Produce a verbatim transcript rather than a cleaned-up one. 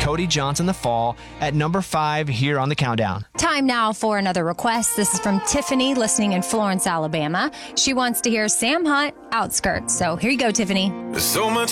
Cody Johnson the Fall at number five here on the countdown. Time now for another request. This is from Tiffany, listening in Florence, Alabama. She wants to hear Sam Hunt, Outskirts. So here you go, Tiffany. There's so much